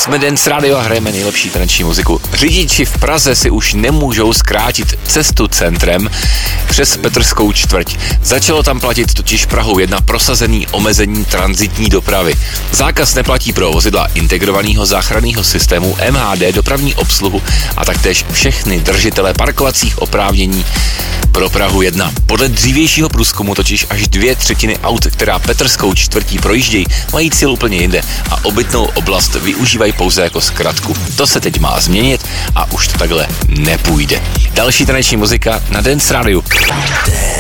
Jsme Dance Radio a hrajeme nejlepší taneční muziku. Řidiči v Praze si už nemůžou zkrátit cestu centrem přes Petrskou čtvrť. Začalo tam platit totiž Prahou 1 prosazený omezení tranzitní dopravy. Zákaz neplatí pro vozidla integrovaného záchranného systému, MHD, dopravní obsluhu a taktéž všechny držitele parkovacích oprávnění pro Prahu 1. Podle dřívějšího průzkumu totiž až 2/3 aut, která Petrskou čtvrtí projíždějí, mají cíl úplně jinde a obytnou oblast využívají pouze jako zkratku. To se teď má změnit a už to takhle nepůjde. Další taneční muzika na Dance Radio.